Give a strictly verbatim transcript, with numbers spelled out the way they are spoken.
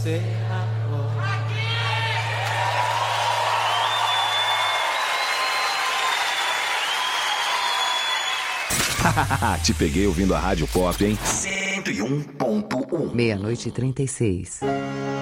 Te peguei ouvindo a Rádio Pop, hein? cento e um ponto um. Meia-noite e trinta e seis.